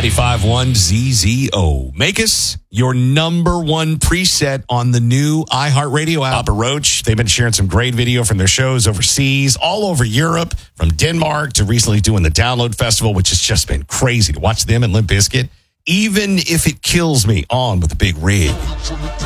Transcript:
95.1 ZZO. Make us your number one preset on the new iHeartRadio app. Papa Roach, they've been sharing some great video from their shows overseas, all over Europe, from Denmark to recently doing the Download Festival, which has just been crazy to watch them and Limp Bizkit. Even if it kills me on with the big rig.